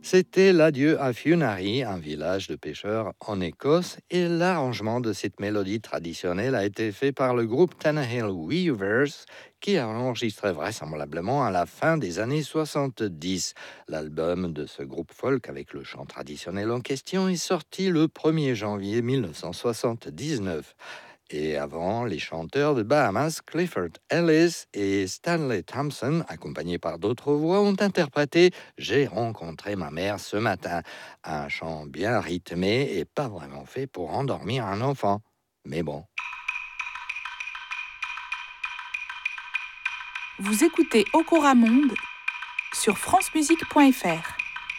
C'était l'adieu à Funari, un village de pêcheurs en Écosse, et l'arrangement de cette mélodie traditionnelle a été fait par le groupe Tannahill Weavers, qui a enregistré vraisemblablement à la fin des années 70. L'album de ce groupe folk avec le chant traditionnel en question est sorti le 1er janvier 1979. Et avant, les chanteurs de Bahamas, Clifford Ellis et Stanley Thompson, accompagnés par d'autres voix, ont interprété J'ai rencontré ma mère ce matin, un chant bien rythmé et pas vraiment fait pour endormir un enfant. Mais bon. Vous écoutez Okora Monde sur francemusique.fr.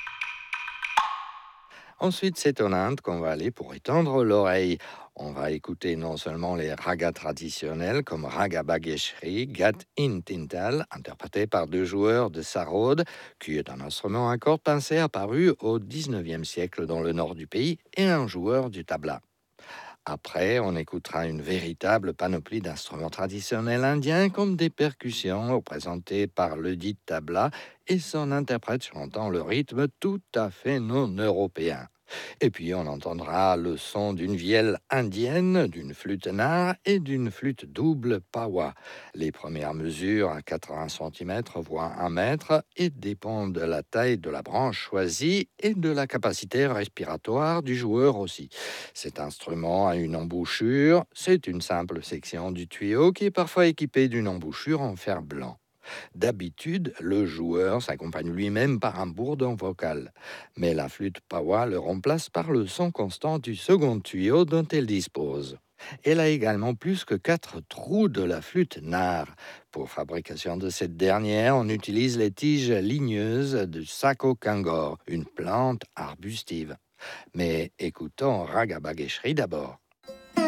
Ensuite, c'est en Inde qu'on va aller pour étendre l'oreille. On va écouter non seulement les ragas traditionnels comme Raga Bageshri, Gat in Tintal, interprété par deux joueurs de sarod, qui est un instrument à cordes pincées apparu au 19e siècle dans le nord du pays, et un joueur du tabla. Après, on écoutera une véritable panoplie d'instruments traditionnels indiens comme des percussions représentées par le dit tabla et son interprète chantant le rythme tout à fait non européen. Et puis on entendra le son d'une vielle indienne, d'une flûte nare et d'une flûte double pawa. Les premières mesures à 80 cm voire 1 mètre et dépendent de la taille de la branche choisie et de la capacité respiratoire du joueur aussi. Cet instrument a une embouchure, c'est une simple section du tuyau qui est parfois équipée d'une embouchure en fer blanc. D'habitude, le joueur s'accompagne lui-même par un bourdon vocal, mais la flûte pawa le remplace par le son constant du second tuyau dont elle dispose. Elle a également plus que 4 trous de la flûte nare. Pour fabrication de cette dernière, on utilise les tiges ligneuses de Sako Kangor, une plante arbustive. Mais écoutons Raga Bageshri d'abord.